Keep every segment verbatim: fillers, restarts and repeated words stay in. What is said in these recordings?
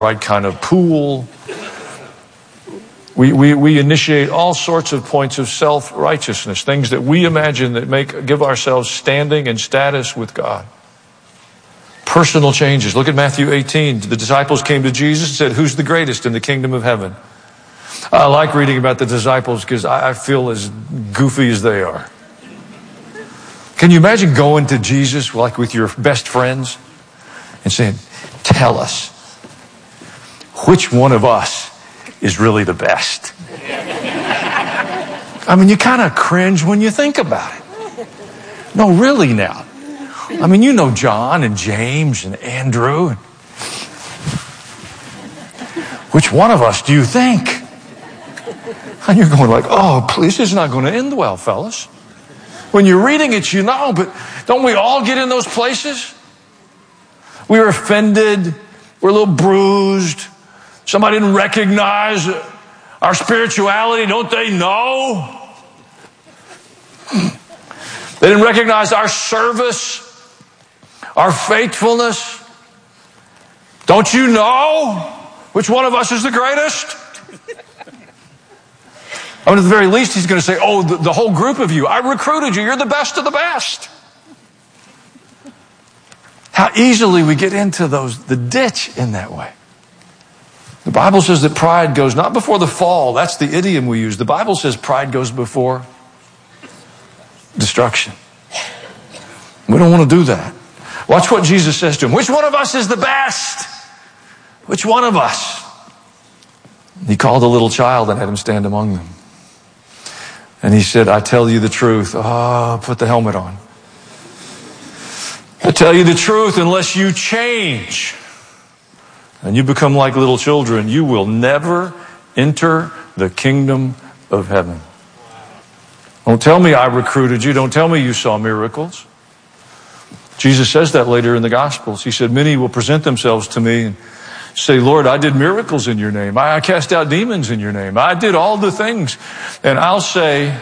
right kind of pool. We, we, we initiate all sorts of points of self-righteousness, things that we imagine that make give ourselves standing and status with God. Personal changes. Look at Matthew eighteen. The disciples came to Jesus and said, who's the greatest in the kingdom of heaven? I like reading about the disciples because I feel as goofy as they are. Can you imagine going to Jesus like with your best friends and saying, tell us, which one of us is really the best? I mean, you kind of cringe when you think about it. No, really now. I mean, you know John and James and Andrew. Which one of us do you think? And you're going like, oh, please, this is not going to end well, fellas. When you're reading it, you know, but don't we all get in those places? We're offended. We're a little bruised. Somebody didn't recognize our spirituality. Don't they know? They didn't recognize our service, our faithfulness. Don't you know which one of us is the greatest? I mean, at the very least, he's going to say, oh, the, the whole group of you, I recruited you. You're the best of the best. How easily we get into those, the ditch in that way. The Bible says that pride goes not before the fall. That's the idiom we use. The Bible says pride goes before destruction. We don't want to do that. Watch what Jesus says to him. Which one of us is the best? Which one of us? He called a little child and had him stand among them. And he said, I tell you the truth. Oh, put the helmet on. I tell you the truth, unless you change and you become like little children, you will never enter the kingdom of heaven. Don't tell me I recruited you. Don't tell me you saw miracles. Jesus says that later in the Gospels. He said, many will present themselves to me and say, Lord, I did miracles in your name. I cast out demons in your name. I did all the things. And I'll say,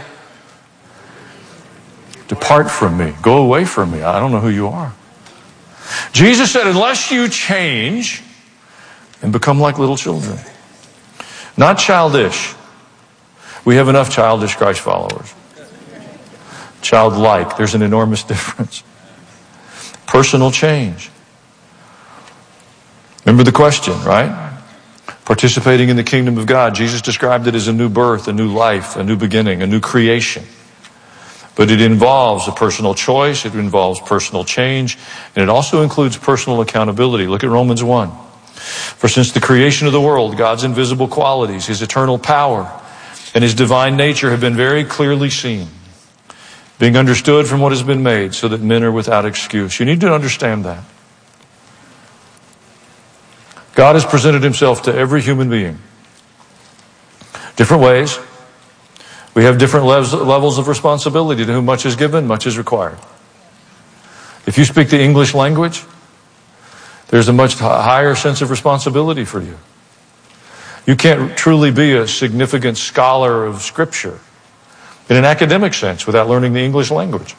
depart from me. Go away from me. I don't know who you are. Jesus said, unless you change and become like little children. Not childish. We have enough childish Christ followers. Childlike. There's an enormous difference. Personal change. Remember the question, right? Participating in the kingdom of God. Jesus described it as a new birth, a new life, a new beginning, a new creation. But it involves a personal choice. It involves personal change. And it also includes personal accountability. Look at Romans one. For since the creation of the world, God's invisible qualities, his eternal power, and his divine nature have been very clearly seen, being understood from what has been made, so that men are without excuse. You need to understand that. God has presented himself to every human being. Different ways. We have different levels of responsibility. To whom much is given, much is required. If you speak the English language, there's a much higher sense of responsibility for you. You can't truly be a significant scholar of Scripture in an academic sense without learning the English language.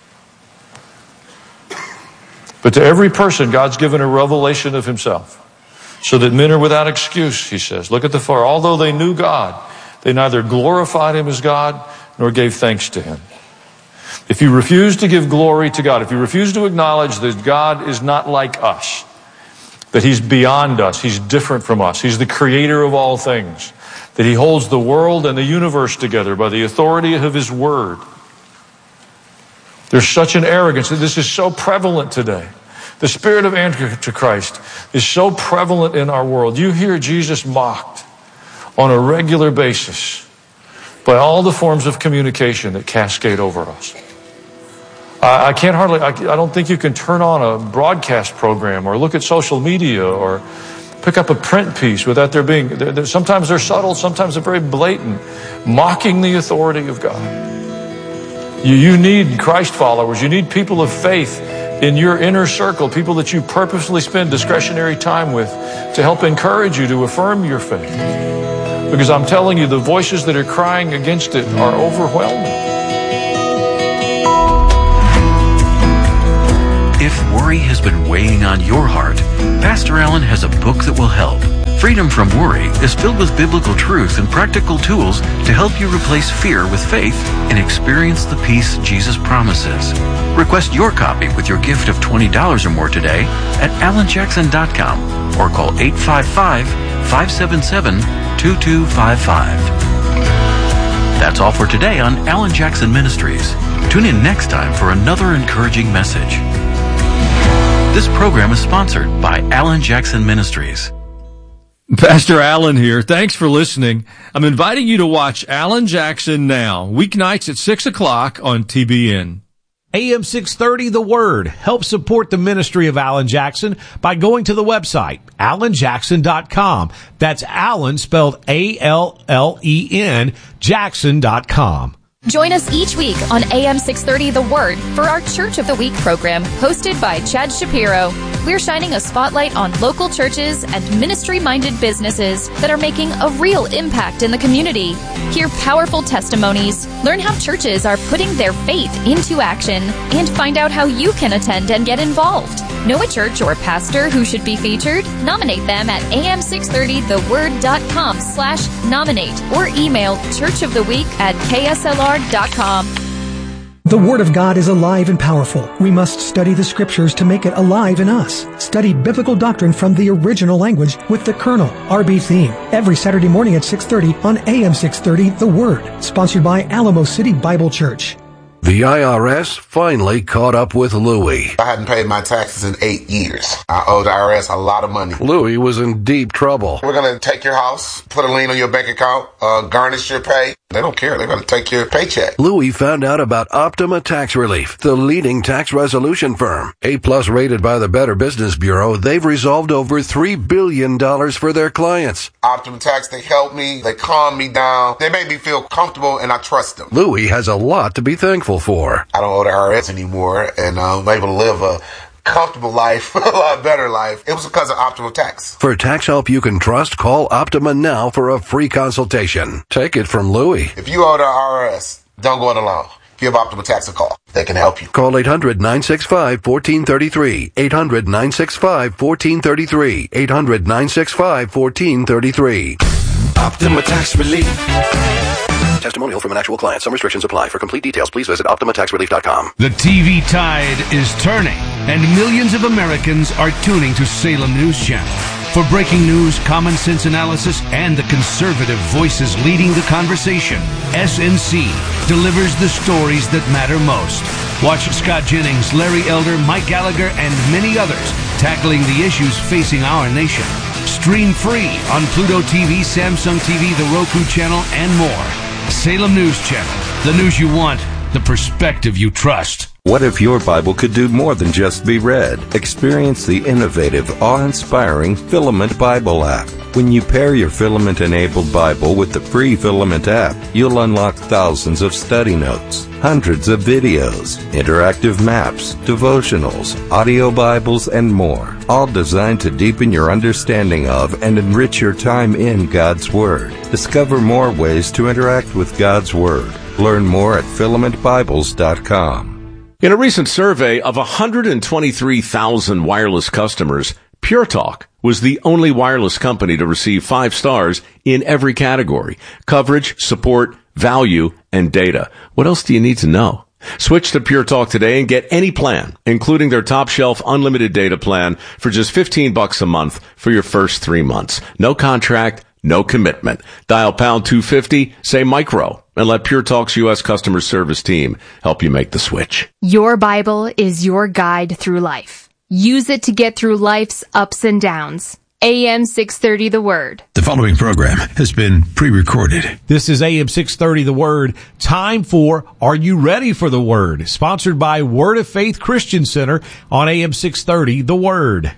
But to every person, God's given a revelation of himself, so that men are without excuse, he says. Look at the far. Although they knew God, they neither glorified him as God nor gave thanks to him. If you refuse to give glory to God, if you refuse to acknowledge that God is not like us, that he's beyond us, he's different from us, he's the creator of all things, that he holds the world and the universe together by the authority of his word. There's such an arrogance. This is so prevalent today. The spirit of Antichrist is so prevalent in our world. You hear Jesus mocked on a regular basis by all the forms of communication that cascade over us. I, I can't hardly, I, I don't think you can turn on a broadcast program or look at social media or pick up a print piece without there being, they're, they're, sometimes they're subtle, sometimes they're very blatant, mocking the authority of God. You, you need Christ followers. You need people of faith in your inner circle, people that you purposely spend discretionary time with to help encourage you to affirm your faith. Because I'm telling you, the voices that are crying against it are overwhelming. If worry has been weighing on your heart, Pastor Allen has a book that will help. Freedom from Worry is filled with biblical truth and practical tools to help you replace fear with faith and experience the peace Jesus promises. Request your copy with your gift of twenty dollars or more today at alan jackson dot com or call eight five five, five seven seven, two two five five. That's all for today on Alan Jackson Ministries. Tune in next time for another encouraging message. This program is sponsored by Alan Jackson Ministries. Pastor Alan here. Thanks for listening. I'm inviting you to watch Alan Jackson Now, weeknights at six o'clock on T B N. A M six thirty The Word. Help support the ministry of Alan Jackson by going to the website, alan jackson dot com. That's Alan spelled A L L E N, jackson dot com. Join us each week on A M six thirty The Word for our Church of the Week program hosted by Chad Shapiro. We're shining a spotlight on local churches and ministry-minded businesses that are making a real impact in the community. Hear powerful testimonies, learn how churches are putting their faith into action, and find out how you can attend and get involved. Know a church or pastor who should be featured? Nominate them at a m six thirty the word dot com slash nominate or email churchoftheweek at k s l r dot com. The Word of God is alive and powerful. We must study the Scriptures to make it alive in us. Study biblical doctrine from the original language with the Colonel, R B Theme, every Saturday morning at six thirty on A M six thirty The Word, sponsored by Alamo City Bible Church. The I R S finally caught up with Louie. I hadn't paid my taxes in eight years. I owed the I R S a lot of money. Louie was in deep trouble. We're going to take your house, put a lien on your bank account, uh, garnish your pay. They don't care. They're going to take your paycheck. Louie found out about Optima Tax Relief, the leading tax resolution firm. A-plus rated by the Better Business Bureau, they've resolved over three billion dollars for their clients. Optima Tax, they help me. They calm me down. They make me feel comfortable, and I trust them. Louie has a lot to be thankful for. I don't owe the I R S anymore, and uh, I'm able to live a comfortable life, a lot better life. It was because of Optima Tax. For tax help you can trust, call Optima now for a free consultation. Take it from Louie. If you owe the I R S, don't go it alone. Give Optima Tax a call. They can help you. Call eight hundred, nine six five, one four three three. eight hundred, nine six five, one four three three. eight hundred, nine six five, one four three three. Optima Tax Relief. Testimonial from an actual client. Some restrictions apply. For complete details, please visit optima tax relief dot com. The T V tide is turning, and millions of Americans are tuning to Salem News Channel. For breaking news, common sense analysis, and the conservative voices leading the conversation, S N C delivers the stories that matter most. Watch Scott Jennings, Larry Elder, Mike Gallagher, and many others tackling the issues facing our nation. Stream free on Pluto T V, Samsung T V, the Roku channel, and more. Salem News Channel. The news you want, the perspective you trust. What if your Bible could do more than just be read? Experience the innovative, awe-inspiring Filament Bible app. When you pair your Filament-enabled Bible with the free Filament app, you'll unlock thousands of study notes, hundreds of videos, interactive maps, devotionals, audio Bibles, and more, all designed to deepen your understanding of and enrich your time in God's Word. Discover more ways to interact with God's Word. Learn more at filament bibles dot com. In a recent survey of one hundred twenty-three thousand wireless customers, Pure Talk was the only wireless company to receive five stars in every category: coverage, support, value, and data. What else do you need to know? Switch to Pure Talk today and get any plan, including their top shelf unlimited data plan for just fifteen bucks a month for your first three months. No contract, no commitment. Dial pound two fifty, say micro, and let Pure Talk's U S customer service team help you make the switch. Your Bible is your guide through life. Use it to get through life's ups and downs. A M six thirty The Word. The following program has been pre-recorded. This is A M six thirty The Word. Time for Are You Ready for the Word? Sponsored by Word of Faith Christian Center on A M six thirty The Word.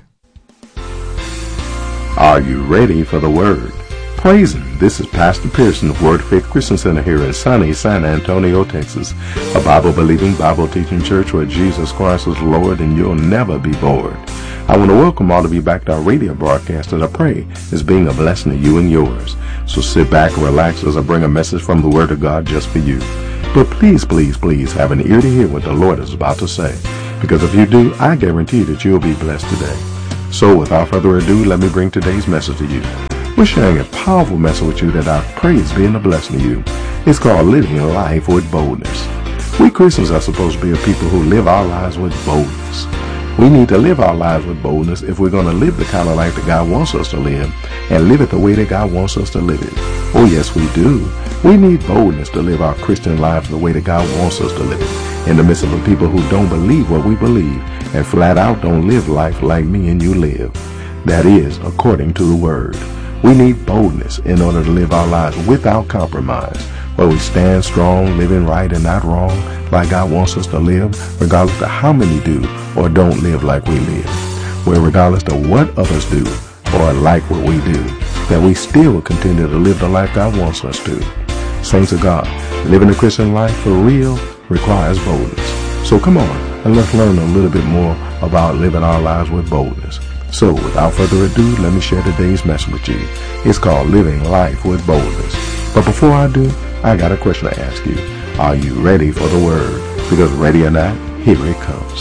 Are you ready for the Word? Praise Him. This is Pastor Pearson of Word of Faith Christian Center here in sunny San Antonio, Texas. A Bible-believing, Bible-teaching church where Jesus Christ is Lord and you'll never be bored. I want to welcome all of you back to our radio broadcast that I pray is being a blessing to you and yours. So sit back and relax as I bring a message from the Word of God just for you. But please, please, please have an ear to hear what the Lord is about to say. Because if you do, I guarantee that you'll be blessed today. So without further ado, let me bring today's message to you. We're sharing a powerful message with you that I pray is being a blessing to you. It's called Living Life with Boldness. We Christians are supposed to be a people who live our lives with boldness. We need to live our lives with boldness if we're going to live the kind of life that God wants us to live and live it the way that God wants us to live it. Oh, yes, we do. We need boldness to live our Christian lives the way that God wants us to live it in the midst of the people who don't believe what we believe and flat out don't live life like me and you live. That is, according to the Word. We need boldness in order to live our lives without compromise, where we stand strong, living right and not wrong, like God wants us to live, regardless of how many do or don't live like we live. Where regardless of what others do or like what we do, that we still continue to live the life God wants us to. Saints of God, living a Christian life for real requires boldness. So come on and let's learn a little bit more about living our lives with boldness. So, without further ado, let me share today's message with you. It's called Living Life with Boldness. But before I do, I got a question to ask you. Are you ready for the Word? Because ready or not, here it comes.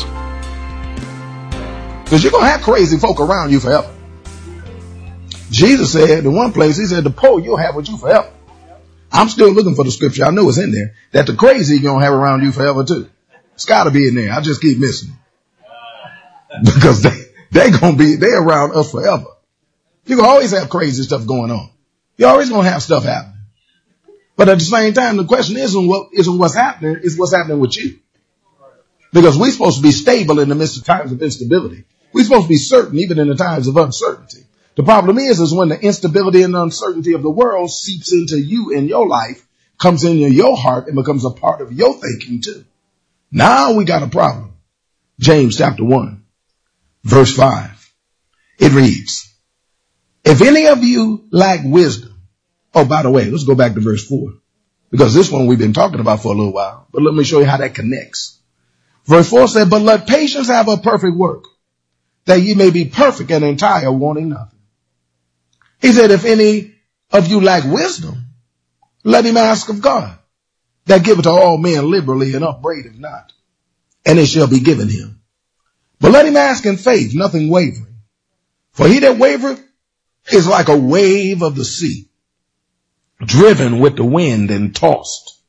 Because you're going to have crazy folk around you forever. Jesus said in one place, he said, the poor you'll have with you forever. I'm still looking for the scripture. I know it's in there. That the crazy you're going to have around you forever too. It's got to be in there. I just keep missing it. Because they... They're going to be, they're around us forever. You're going to always have crazy stuff going on. You're always going to have stuff happening. But at the same time, the question isn't what, isn't what's happening, it's what's happening with you. Because we're supposed to be stable in the midst of times of instability. We're supposed to be certain even in the times of uncertainty. The problem is, is when the instability and uncertainty of the world seeps into you in your life, comes into your heart and becomes a part of your thinking too. Now we got a problem. James chapter one. Verse five, it reads, if any of you lack wisdom, oh, by the way, let's go back to verse four, because this one we've been talking about for a little while, but let me show you how that connects. Verse four said, but let patience have a perfect work, that ye may be perfect and entire, wanting nothing. He said, if any of you lack wisdom, let him ask of God, that giveth to all men liberally and upbraideth not, and it shall be given him. But let him ask in faith, nothing wavering. For he that wavereth is like a wave of the sea, driven with the wind and tossed.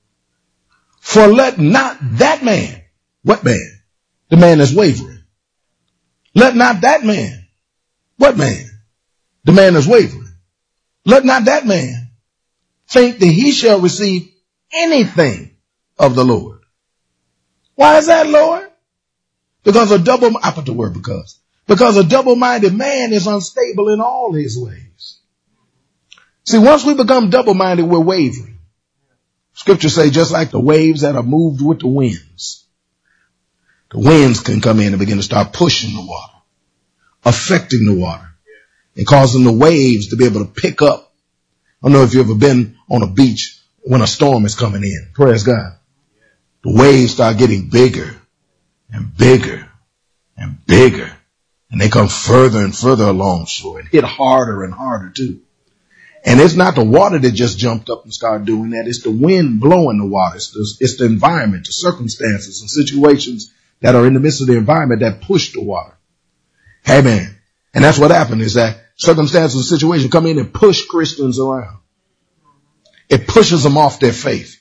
For let not that man, what man? The man that's wavering. Let not that man, what man? The man that's wavering. Let not that man think that he shall receive anything of the Lord. Why is that, Lord? Because a double, I put the word because, because a double-minded man is unstable in all his ways. See, once we become double-minded, we're wavering. Scriptures say just like the waves that are moved with the winds. The winds can come in and begin to start pushing the water, affecting the water, and causing the waves to be able to pick up. I don't know if you've ever been on a beach when a storm is coming in. Praise God. The waves start getting bigger and bigger and bigger. And they come further and further along shore and hit harder and harder too. And it's not the water that just jumped up and started doing that. It's the wind blowing the water. It's the, it's the environment, the circumstances and situations that are in the midst of the environment that push the water. Hey man. And that's what happened is that circumstances and situations come in and push Christians around. It pushes them off their faith.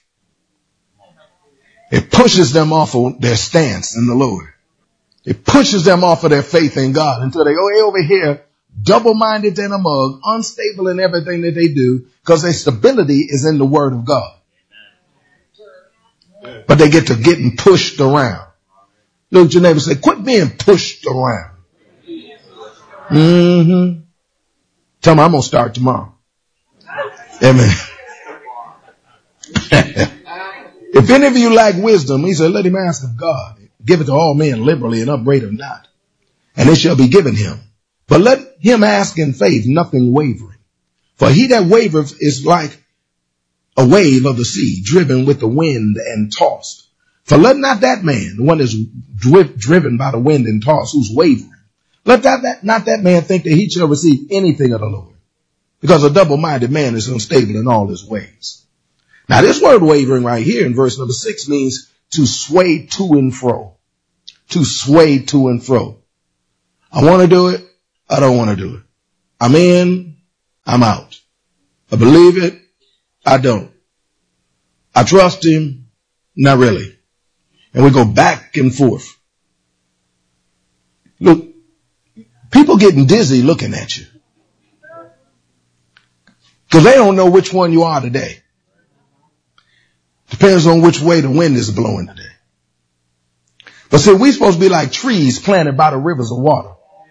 It pushes them off of their stance in the Lord. It pushes them off of their faith in God until they go over here, double-minded in a mug, unstable in everything that they do, because their stability is in the Word of God. But they get to getting pushed around. Look at your neighbor and say, quit being pushed around. Mm-hmm. Tell me I'm going to start tomorrow. Amen. If any of you lack wisdom, he said, let him ask of God. Give it to all men liberally and upbraid him not. And it shall be given him. But let him ask in faith, nothing wavering. For he that wavereth is like a wave of the sea, driven with the wind and tossed. For let not that man, the one that's dri- driven by the wind and tossed, who's wavering, let that, that not that man think that he shall receive anything of the Lord. Because a double-minded man is unstable in all his ways. Now this word wavering right here in verse number six means to sway to and fro. To sway to and fro. I want to do it. I don't want to do it. I'm in. I'm out. I believe it. I don't. I trust him. Not really. And we go back and forth. Look, people getting dizzy looking at you. Because they don't know which one you are today. Depends on which way the wind is blowing today. But see, we're supposed to be like trees planted by the rivers of water.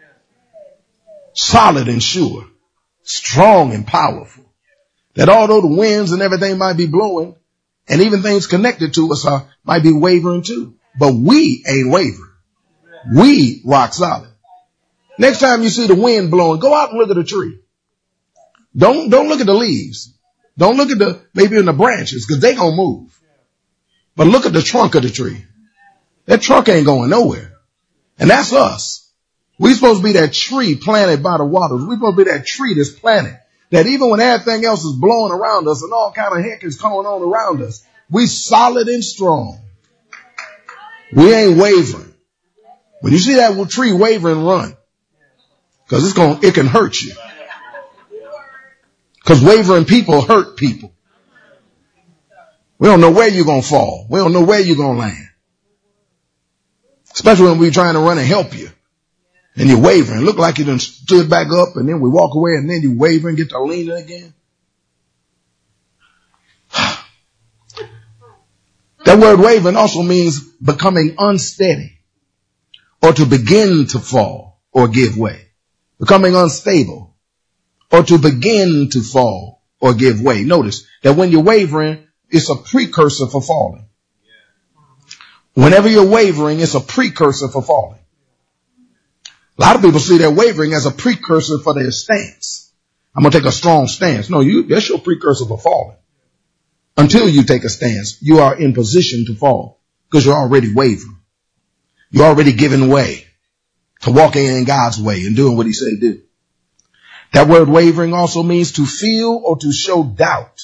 Solid and sure. Strong and powerful. That although the winds and everything might be blowing, and even things connected to us are, might be wavering too. But we ain't wavering. We rock solid. Next time you see the wind blowing, go out and look at a tree. Don't, don't look at the leaves. Don't look at the, maybe in the branches, because they gonna move. But look at the trunk of the tree. That trunk ain't going nowhere. And that's us. We're supposed to be that tree planted by the waters. We're supposed to be that tree that's planted. That even when everything else is blowing around us and all kind of heck is going on around us, we solid and strong. We ain't wavering. When you see that tree wavering, run. Because it's going, it can hurt you. Because wavering people hurt people. We don't know where you're going to fall. We don't know where you're going to land. Especially when we're trying to run and help you. And you're wavering. Look like you done stood back up and then we walk away and then you waver and get to leaning again. That word wavering also means becoming unsteady or to begin to fall or give way. Becoming unstable or to begin to fall or give way. Notice that when you're wavering, it's a precursor for falling. Whenever you're wavering, it's a precursor for falling. A lot of people see their wavering as a precursor for their stance. I'm going to take a strong stance. No, you, that's your precursor for falling. Until you take a stance, you are in position to fall because you're already wavering. You're already giving way to walking in God's way and doing what he said do. That word wavering also means to feel or to show doubt,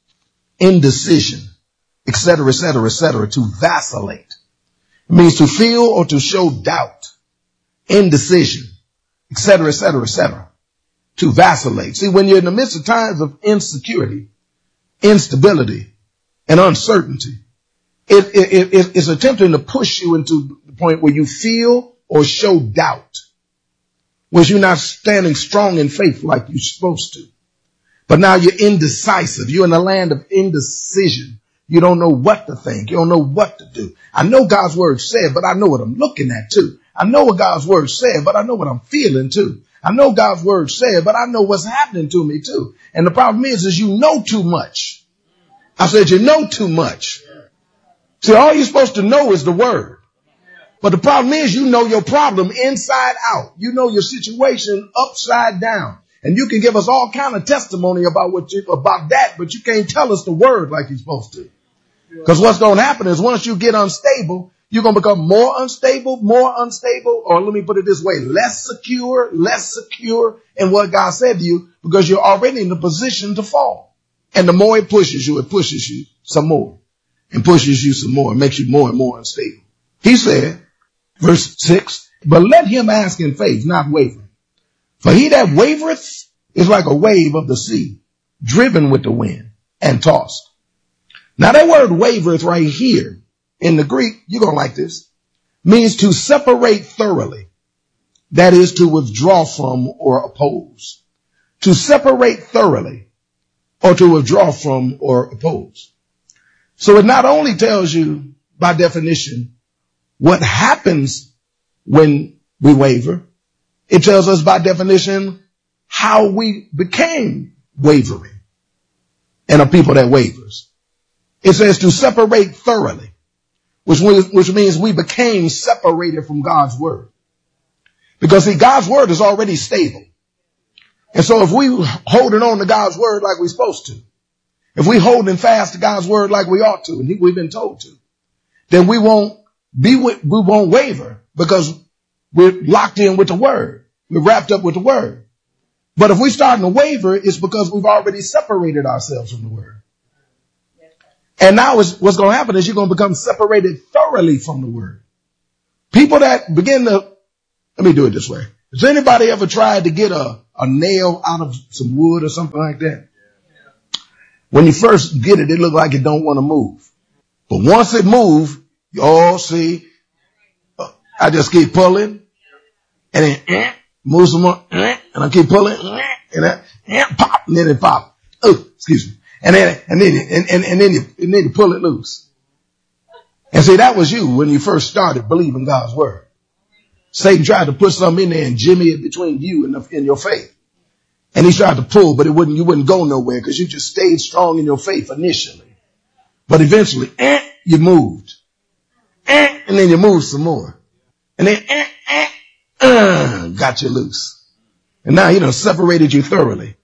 indecision, et cetera, et cetera, et cetera, to vacillate. It means to feel or to show doubt, indecision, et cetera, et cetera, et cetera, to vacillate. See, when you're in the midst of times of insecurity, instability, and uncertainty, it, it, it, it's attempting to push you into the point where you feel or show doubt, where you're not standing strong in faith like you're supposed to. But now you're indecisive. You're in a land of indecision. You don't know what to think. You don't know what to do. I know God's word said, but I know what I'm looking at too. I know what God's word said, but I know what I'm feeling too. I know God's word said, but I know what's happening to me too. And the problem is, is you know too much. I said, you know too much. See, all you're supposed to know is the word. But the problem is, you know your problem inside out. You know your situation upside down. And you can give us all kind of testimony about what you, about that, but you can't tell us the word like you're supposed to. Because what's going to happen is once you get unstable, you're going to become more unstable, more unstable, or let me put it this way, less secure, less secure in what God said to you because you're already in the position to fall. And the more it pushes you, it pushes you some more and pushes you some more and makes you more and more unstable. He said, verse six, but let him ask in faith, not wavering. For he that wavereth is like a wave of the sea, driven with the wind and tossed. Now that word wavereth right here in the Greek, you're going to like this, means to separate thoroughly. That is to withdraw from or oppose. To separate thoroughly or to withdraw from or oppose. So it not only tells you by definition what happens when we waver, it tells us by definition how we became wavering and a people that wavers. It says to separate thoroughly, which, which means we became separated from God's word. Because see, God's word is already stable. And so if we holding on to God's word like we're supposed to, if we holding fast to God's word like we ought to, and we've been told to, then we won't be, we won't waver because we're locked in with the word. We're wrapped up with the word. But if we're starting to waver, it's because we've already separated ourselves from the word. And now what's going to happen is you're going to become separated thoroughly from the word. People that begin to, let me do it this way. Has anybody ever tried to get a, a nail out of some wood or something like that? When you first get it, it look like it don't want to move. But once it moves, you all see, uh, I just keep pulling and then eh, move some more eh, and I keep pulling eh, and that eh, pop and then it pop. Oh, excuse me. And then, and then, and, and, and then you, and then you pull it loose. And see, that was you when you first started believing God's word. Satan tried to put something in there and jimmy it between you and, the, and your faith. And he tried to pull, but it wouldn't, you wouldn't go nowhere because you just stayed strong in your faith initially. But eventually, eh, you moved. Eh, and then you moved some more. And then, eh, eh, uh, got you loose. And now, you know, separated you thoroughly.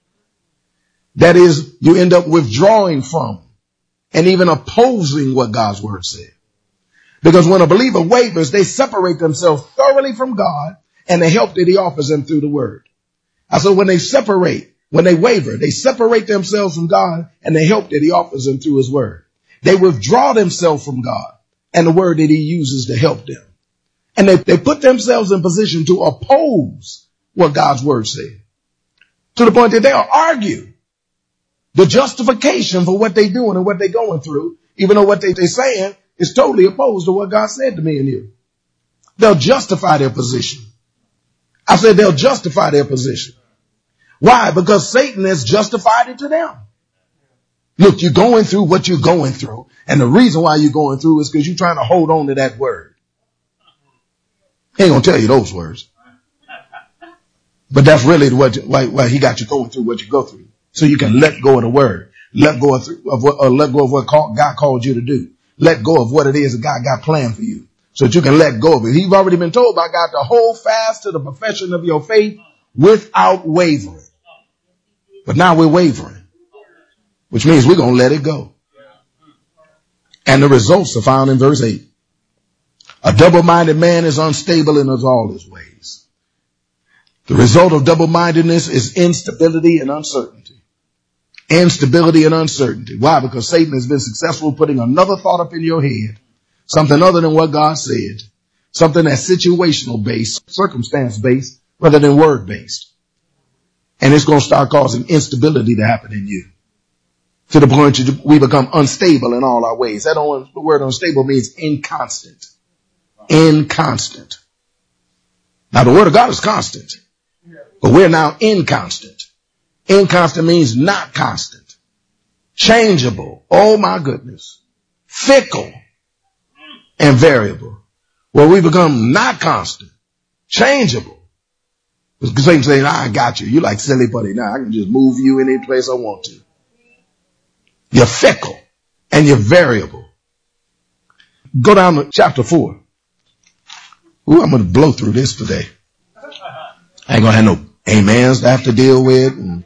That is, you end up withdrawing from and even opposing what God's word said. Because when a believer wavers, they separate themselves thoroughly from God and the help that he offers them through the word. I said when they separate, when they waver, they separate themselves from God and the help that he offers them through his word. They withdraw themselves from God and the word that he uses to help them. And they, they put themselves in position to oppose what God's word said. To the point that they'll argue the justification for what they're doing and what they're going through, even though what they, they're saying is totally opposed to what God said to me and you. They'll justify their position. I said they'll justify their position. Why? Because Satan has justified it to them. Look, you're going through what you're going through. And the reason why you're going through is because you're trying to hold on to that word. He ain't going to tell you those words. But that's really what, why, why he got you going through what you go through. So you can let go of the word. Let go of, of what, or let go of what call, God called you to do. Let go of what it is that God got planned for you. So that you can let go of it. You've already been told by God to hold fast to the profession of your faith without wavering. But now we're wavering, which means we're going to let it go. And the results are found in verse eight. A double-minded man is unstable in all his ways. The result of double-mindedness is instability and uncertainty. Instability and uncertainty. Why? Because Satan has been successful putting another thought up in your head, something other than what God said, something that's situational based, circumstance based, rather than word based. And it's going to start causing instability to happen in you. To the point that we become unstable in all our ways. That the word unstable means inconstant. Inconstant. Now the word of God is constant. But we're now inconstant. Inconstant means not constant. Changeable. Oh my goodness. Fickle. And variable. Well, we become not constant. Changeable. Because Satan saying, I got you. You're like silly putty. Now I can just move you any place I want to. You're fickle and you're variable. Go down to chapter four. Ooh, I'm going to blow through this today. I ain't going to have no amens to have to deal with. And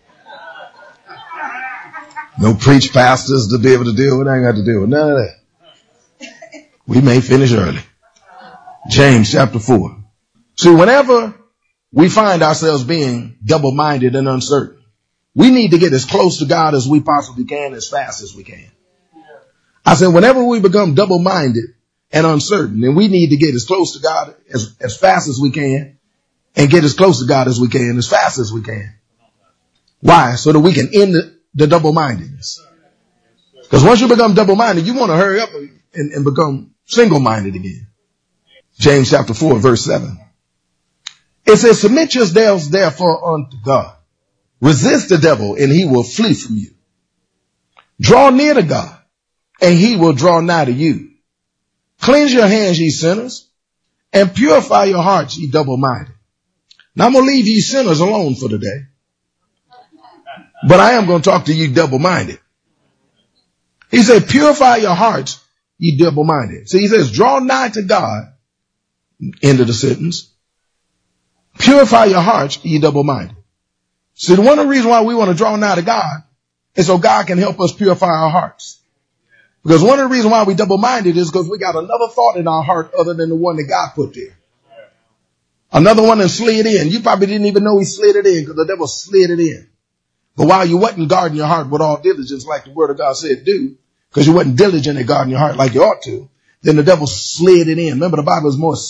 no preach pastors to be able to deal with. I ain't got to deal with none of that. We may finish early. James chapter four. See, whenever we find ourselves being double-minded and uncertain, we need to get as close to God as we possibly can, as fast as we can. I said, whenever we become double-minded and uncertain, then we need to get as close to God as, as fast as we can and get as close to God as we can, as fast as we can. Why? So that we can end the, the double-mindedness. Because once you become double-minded, you want to hurry up and, and become single-minded again. James chapter four, verse seven. It says, submit yourselves therefore unto God. Resist the devil and he will flee from you. Draw near to God and he will draw nigh to you. Cleanse your hands, ye sinners, and purify your hearts, ye double-minded. Now I'm going to leave ye sinners alone for today. But I am going to talk to you double-minded. He said, purify your hearts, ye double-minded. So he says, draw nigh to God. End of the sentence. Purify your hearts, ye double-minded. See, one of the reasons why we want to draw nigh to God is so God can help us purify our hearts. Because one of the reasons why we double-minded is because we got another thought in our heart other than the one that God put there. Another one that slid in. You probably didn't even know he slid it in because the devil slid it in. But while you wasn't guarding your heart with all diligence like the word of God said do, because you wasn't diligent at guarding your heart like you ought to, then the devil slid it in. Remember, the Bible is more,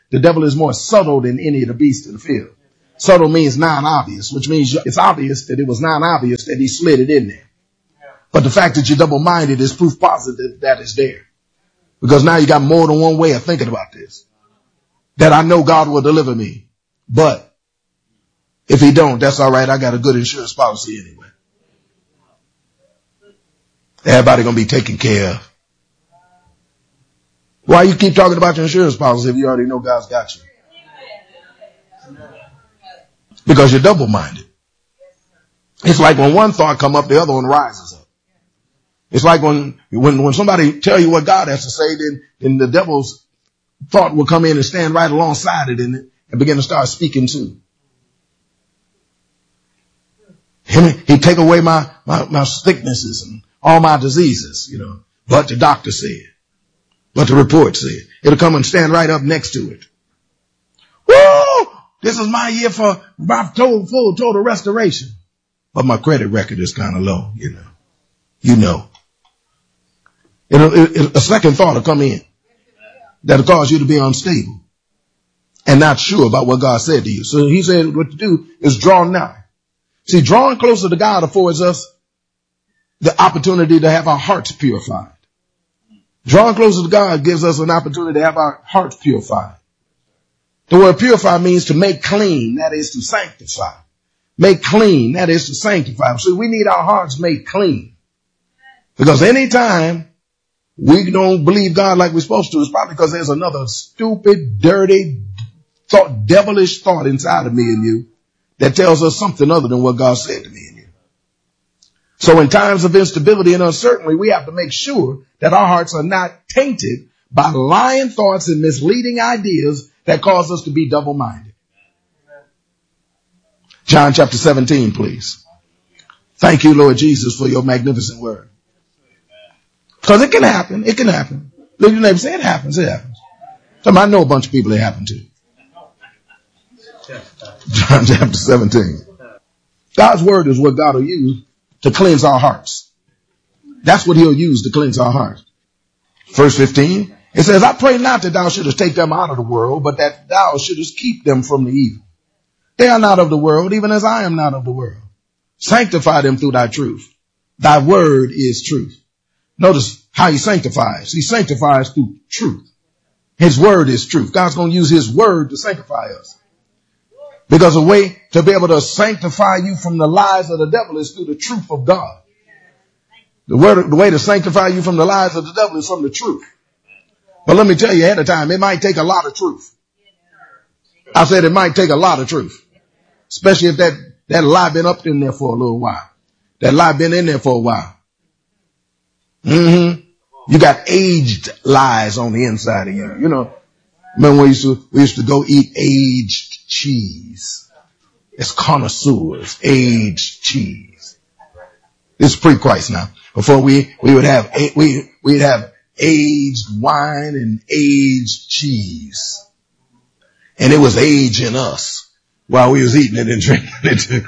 the devil is more subtle than any of the beasts in the field. Subtle means non-obvious, which means it's obvious that it was non-obvious that he slid it in there. But the fact that you're double-minded is proof positive that it's there. Because now you got more than one way of thinking about this. That I know God will deliver me. But if he don't, that's all right. I got a good insurance policy anyway. Everybody going to be taken care of. Why you keep talking about your insurance policy if you already know God's got you? Because you're double-minded. It's like when one thought come up, the other one rises up. It's like when, when, when somebody tell you what God has to say, then, then the devil's thought will come in and stand right alongside it and, and begin to start speaking too. He, he'd take away my, my, my sicknesses and all my diseases, you know, but the doctor said, but the report said. It'll come and stand right up next to it. Woo! This is my year for my total, full total restoration. But my credit record is kind of low, you know. You know. It'll, it, a second thought will come in that'll cause you to be unstable and not sure about what God said to you. So he said what to do is draw nigh. See, drawing closer to God affords us the opportunity to have our hearts purified. Drawing closer to God gives us an opportunity to have our hearts purified. The word purify means to make clean, that is to sanctify. Make clean, that is to sanctify. So we need our hearts made clean. Because anytime we don't believe God like we're supposed to, it's probably because there's another stupid, dirty, thought, devilish thought inside of me and you that tells us something other than what God said to me and you. So in times of instability and uncertainty, we have to make sure that our hearts are not tainted by lying thoughts and misleading ideas that cause us to be double-minded. John chapter seventeen, please. Thank you, Lord Jesus, for your magnificent word. Because it can happen. It can happen. Look at your neighbor, say it happens. It happens. Some I know a bunch of people it happened to. John chapter seventeen. God's word is what God will use to cleanse our hearts. That's what he'll use to cleanse our hearts. Verse fifteen. It says, I pray not that thou shouldest take them out of the world, but that thou shouldest keep them from the evil. They are not of the world, even as I am not of the world. Sanctify them through thy truth. Thy word is truth. Notice how he sanctifies. He sanctifies through truth. His word is truth. God's going to use his word to sanctify us. Because the way to be able to sanctify you from the lies of the devil is through the truth of God. The word, the way to sanctify you from the lies of the devil is from the truth. But let me tell you ahead of time, it might take a lot of truth. I said it might take a lot of truth. Especially if that, that lie been up in there for a little while. That lie been in there for a while. Mm-hmm. You got aged lies on the inside of you. You know, remember we used to, we used to go eat aged cheese. It's connoisseurs, aged cheese. This is pre-Christ now. Before we, we would have, we, we'd have aged wine and aged cheese. And it was aging us while we was eating it and drinking it.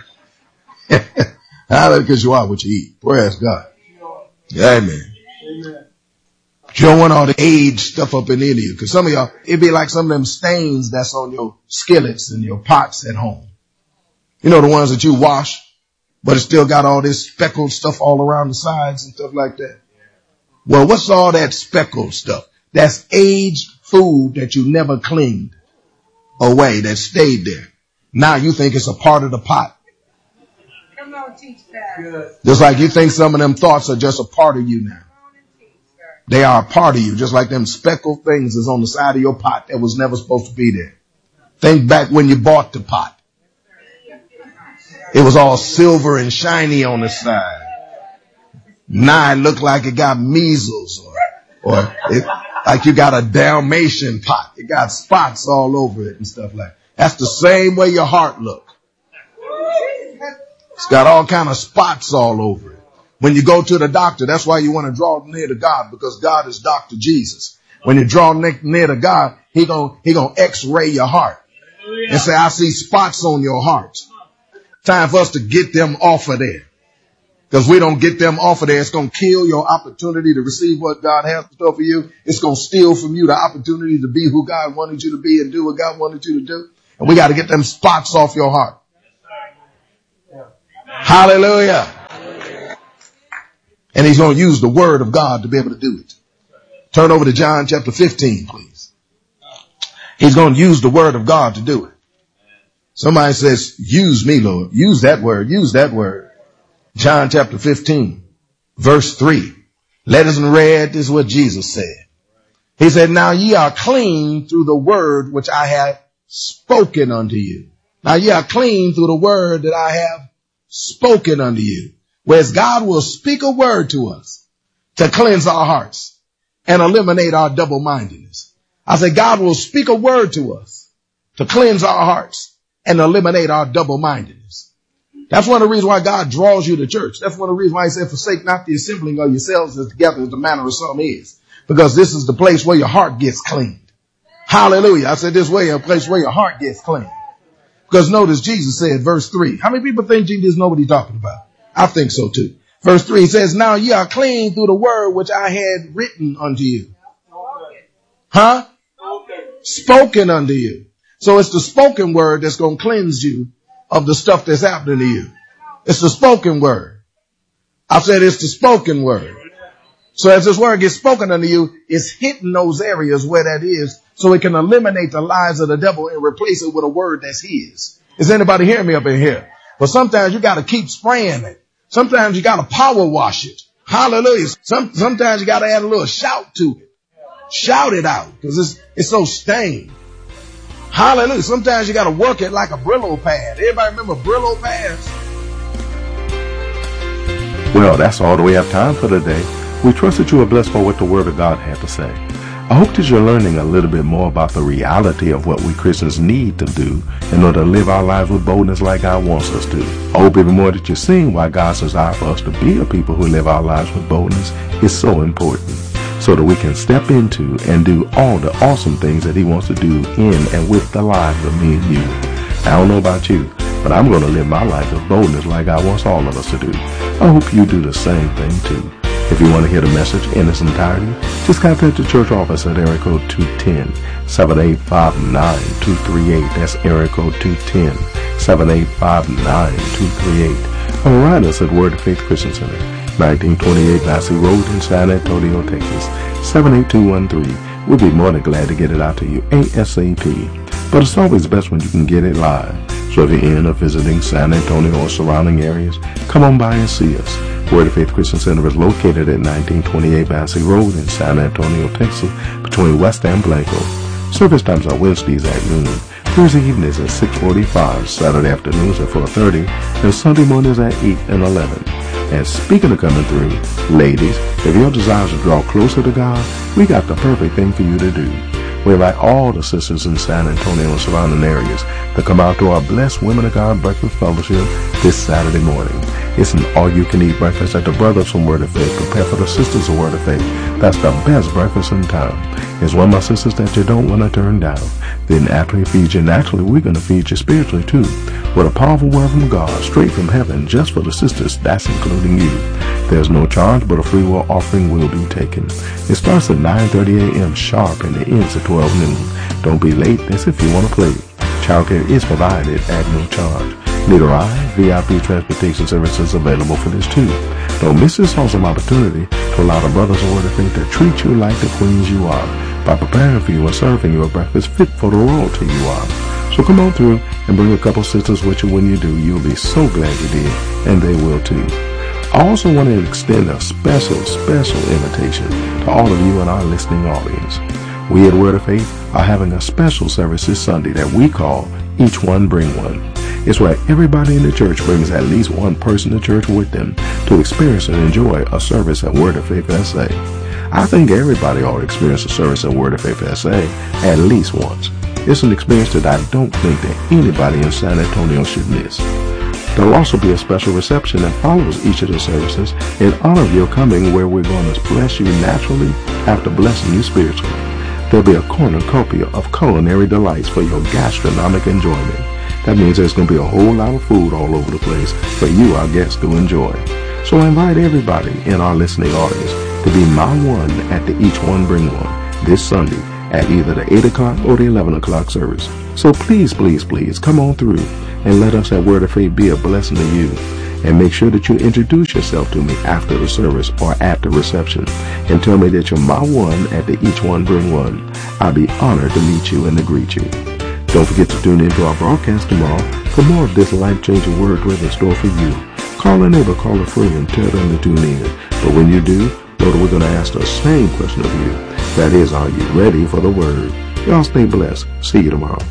Because you are what you eat. Praise God. Amen. Amen. You don't want all the aged stuff up in you. Because some of y'all, it'd be like some of them stains that's on your skillets and your pots at home. You know, the ones that you wash, but it still got all this speckled stuff all around the sides and stuff like that. Well, what's all that speckled stuff? That's aged food that you never cleaned away, that stayed there. Now you think it's a part of the pot. Come on, teach that. Just like you think some of them thoughts are just a part of you now. They are a part of you, just like them speckled things is on the side of your pot that was never supposed to be there. Think back when you bought the pot. It was all silver and shiny on the side. Now it looked like it got measles or, or it, like you got a Dalmatian pot. It got spots all over it and stuff like that. That's the same way your heart look. It's got all kind of spots all over it. When you go to the doctor, that's why you want to draw near to God, because God is Doctor Jesus. When you draw near to God, he gonna, he gonna x-ray your heart and say, I see spots on your heart. Time for us to get them off of there. Because we don't get them off of there, it's going to kill your opportunity to receive what God has in store for you. It's going to steal from you the opportunity to be who God wanted you to be and do what God wanted you to do. And we got to get them spots off your heart. Hallelujah. And he's going to use the word of God to be able to do it. Turn over to John chapter fifteen, please. He's going to use the word of God to do it. Somebody says, use me, Lord. Use that word. Use that word. John chapter fifteen, verse three. Let us read, this is what Jesus said. He said, now ye are clean through the word which I have spoken unto you. Now ye are clean through the word that I have spoken unto you. Whereas God will speak a word to us to cleanse our hearts and eliminate our double-mindedness. I said, God will speak a word to us to cleanse our hearts and eliminate our double-mindedness. That's one of the reasons why God draws you to church. That's one of the reasons why he said, forsake not the assembling of yourselves as together as the manner of some is. Because this is the place where your heart gets cleaned. Hallelujah. I said this way, a place where your heart gets cleaned. Because notice Jesus said, verse three. How many people think Jesus knows what he's talking about? I think so too. Verse three says, now ye are clean through the word which I had written unto you. Huh? Spoken unto you. So it's the spoken word that's going to cleanse you of the stuff that's happening to you. It's the spoken word. I said it's the spoken word. So as this word gets spoken unto you, it's hitting those areas where that is so it can eliminate the lies of the devil and replace it with a word that's his. Is anybody hearing me up in here? But sometimes you got to keep spraying it. Sometimes you got to power wash it. Hallelujah. Some, sometimes you got to add a little shout to it. Shout it out because it's, it's so stained. Hallelujah. Sometimes you got to work it like a Brillo pad. Everybody remember Brillo pads? Well, that's all that we have time for today. We trust that you are blessed by what the Word of God had to say. I hope that you're learning a little bit more about the reality of what we Christians need to do in order to live our lives with boldness like God wants us to. I hope even more that you're seeing why God's desire for us to be a people who live our lives with boldness is so important, so that we can step into and do all the awesome things that he wants to do in and with the lives of me and you. I don't know about you, but I'm going to live my life with boldness like God wants all of us to do. I hope you do the same thing too. If you want to hear the message in its entirety, just contact the church office at area code two one zero, seven eight five nine, two three eight. That's area code two one zero, seven eight five nine, two three eight. Or write us at Word of Faith Christian Center, nineteen twenty-eight Massey Road in San Antonio, Texas, seven eight two one three. We'll be more than glad to get it out to you ASAP. But it's always best when you can get it live. So if you're in or visiting San Antonio or surrounding areas, come on by and see us. Word of Faith Christian Center is located at nineteen twenty-eight Massey Road in San Antonio, Texas, between West and Blanco. Service times are Wednesdays at noon, Thursday evenings at six forty-five, Saturday afternoons at four thirty, and Sunday mornings at eight and eleven. And speaking of coming through, ladies, if your desire is to draw closer to God, we got the perfect thing for you to do. We invite all the sisters in San Antonio and surrounding areas to come out to our Blessed Women of God Breakfast Fellowship this Saturday morning. It's an all-you-can-eat breakfast that the brothers from Word of Faith prepare for the sisters of Word of Faith. That's the best breakfast in town. It's one of my sisters that you don't want to turn down. Then after we feed you naturally, we're going to feed you spiritually too, with a powerful word from God straight from heaven just for the sisters. That's including you. There's no charge, but a free will offering will be taken. It starts at nine thirty a.m. sharp and it ends at twelve noon. Don't be late. That's if you want to play. Childcare is provided at no charge. Need a ride? V I P transportation services available for this too. Don't miss this awesome opportunity to allow the brothers of Word of Faith to treat you like the queens you are by preparing for you and serving you a breakfast fit for the royalty you are. So come on through and bring a couple sisters with you when you do. You'll be so glad you did, and they will too. I also want to extend a special, special invitation to all of you in our listening audience. We at Word of Faith are having a special service this Sunday that we call Each One Bring One. It's where everybody in the church brings at least one person to church with them to experience and enjoy a service at Word of Faith S A. I think everybody ought to experience a service at Word of Faith S A at least once. It's an experience that I don't think that anybody in San Antonio should miss. There will also be a special reception that follows each of the services in honor of your coming, where we're going to bless you naturally after blessing you spiritually. There'll be a cornucopia of culinary delights for your gastronomic enjoyment. That means there's going to be a whole lot of food all over the place for you, our guests, to enjoy. So invite everybody in our listening audience to be my one at the Each One Bring One this Sunday at either the eight o'clock or the eleven o'clock service. So please, please, please come on through and let us at Word of Faith be a blessing to you. And make sure that you introduce yourself to me after the service or at the reception and tell me that you're my one at the Each One Bring One. I'll be honored to meet you and to greet you. Don't forget to tune in to our broadcast tomorrow for more of this life-changing word we have in store for you. Call a neighbor, call a friend, and tell them to tune in. But when you do, know that we're going to ask the same question of you. That is, are you ready for the word? Y'all stay blessed. See you tomorrow.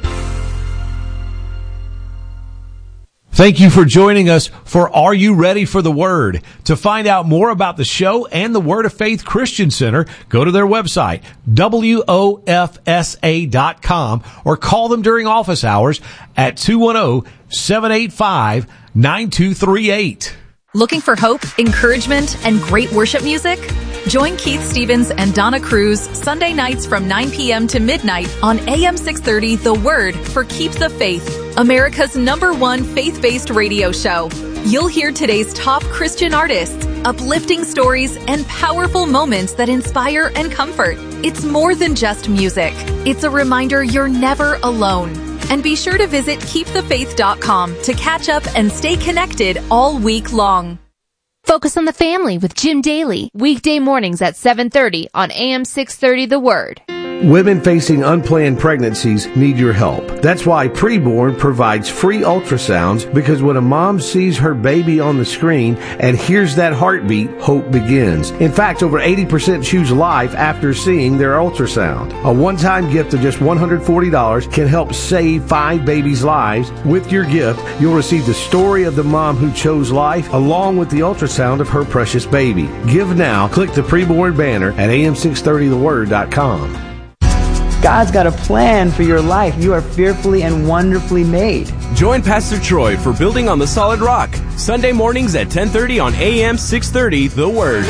Thank you for joining us for Are You Ready for the Word? To find out more about the show and the Word of Faith Christian Center, go to their website, W O F S A dot com, or call them during office hours at two one zero, seven eight five, nine two three eight. Looking for hope, encouragement, and great worship music? Join Keith Stevens and Donna Cruz Sunday nights from nine p.m. to midnight on A M six thirty The Word for Keep the Faith, America's number one faith-based radio show. You'll hear today's top Christian artists, uplifting stories, and powerful moments that inspire and comfort. It's more than just music. It's a reminder you're never alone. And be sure to visit keep the faith dot com to catch up and stay connected all week long. Focus on the Family with Jim Daly, weekday mornings at seven thirty on A M six thirty The Word. Women facing unplanned pregnancies need your help. That's why Preborn provides free ultrasounds, because when a mom sees her baby on the screen and hears that heartbeat, hope begins. In fact, over eighty percent choose life after seeing their ultrasound. A one-time gift of just one hundred forty dollars can help save five babies' lives. With your gift, you'll receive the story of the mom who chose life along with the ultrasound of her precious baby. Give now. Click the Preborn banner at A M six thirty the word dot com. God's got a plan for your life. You are fearfully and wonderfully made. Join Pastor Troy for Building on the Solid Rock, Sunday mornings at ten thirty on A M six thirty The Word.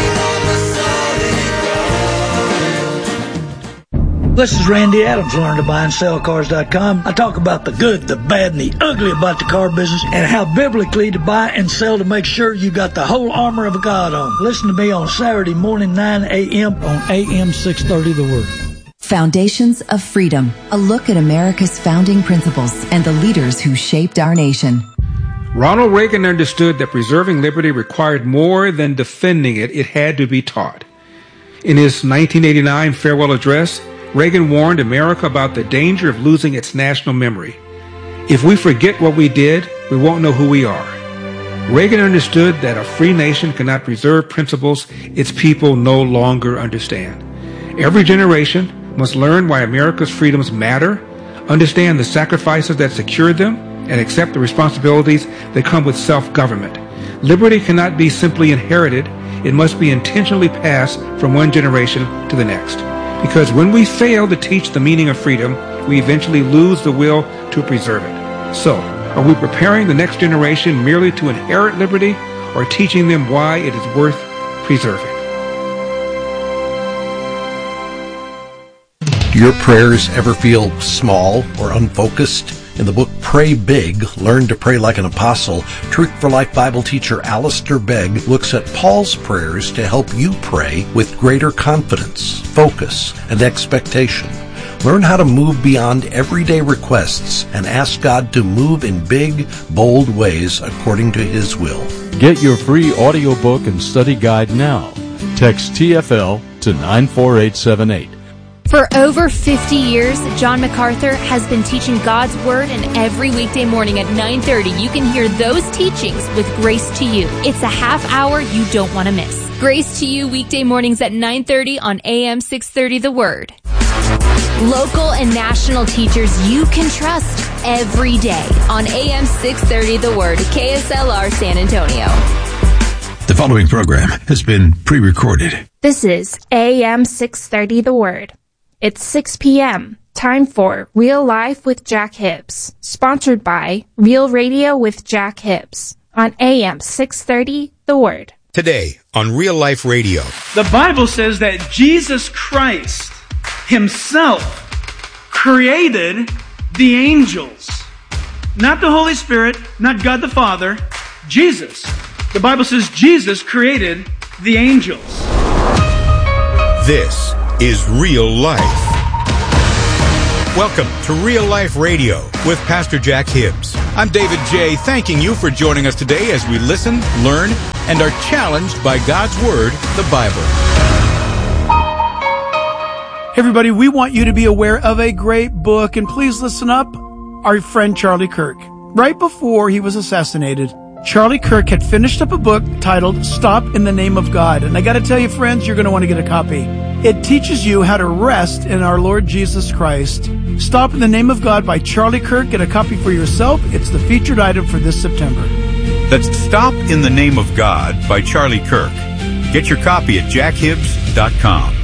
This is Randy Adams, learn to buy and sell cars dot com. I talk about the good, the bad, and the ugly about the car business and how biblically to buy and sell to make sure you got the whole armor of God on. Listen to me on Saturday morning, nine a.m. on A M six thirty The Word. Foundations of Freedom, a look at America's founding principles and the leaders who shaped our nation. Ronald Reagan understood that preserving liberty required more than defending it, it had to be taught. In his nineteen eighty-nine farewell address, Reagan warned America about the danger of losing its national memory. If we forget what we did, we won't know who we are. Reagan understood that a free nation cannot preserve principles its people no longer understand. Every generation must learn why America's freedoms matter, understand the sacrifices that secured them, and accept the responsibilities that come with self-government. Liberty cannot be simply inherited. It must be intentionally passed from one generation to the next. Because when we fail to teach the meaning of freedom, we eventually lose the will to preserve it. So, are we preparing the next generation merely to inherit liberty, or teaching them why it is worth preserving? Do your prayers ever feel small or unfocused? In the book Pray Big, Learn to Pray Like an Apostle, Truth for Life Bible teacher Alistair Begg looks at Paul's prayers to help you pray with greater confidence, focus, and expectation. Learn how to move beyond everyday requests and ask God to move in big, bold ways according to His will. Get your free audiobook and study guide now. Text T F L to nine four eight seven eight. For over fifty years, John MacArthur has been teaching God's Word, and every weekday morning at nine thirty, you can hear those teachings with Grace to You. It's a half hour you don't want to miss. Grace to You, weekday mornings at nine thirty on A M six thirty The Word. Local and national teachers you can trust every day on A M six thirty The Word, K S L R San Antonio. The following program has been pre-recorded. This is A M six thirty The Word. It's six p.m. Time for Real Life with Jack Hibbs, sponsored by Real Radio with Jack Hibbs on A M six thirty The Word. Today on Real Life Radio. The Bible says that Jesus Christ Himself created the angels. Not the Holy Spirit, not God the Father, Jesus. The Bible says Jesus created the angels. This is Real Life. Welcome to Real Life Radio with Pastor Jack Hibbs. I'm David J., thanking you for joining us today as we listen, learn, and are challenged by God's Word, the Bible. Hey everybody, we want you to be aware of a great book, and please listen up. Our friend Charlie Kirk. Right before he was assassinated, Charlie Kirk had finished up a book titled Stop in the Name of God. And I got to tell you, friends, you're going to want to get a copy. It teaches you how to rest in our Lord Jesus Christ. Stop in the Name of God by Charlie Kirk. Get a copy for yourself. It's the featured item for this September. That's Stop in the Name of God by Charlie Kirk. Get your copy at jack hibbs dot com.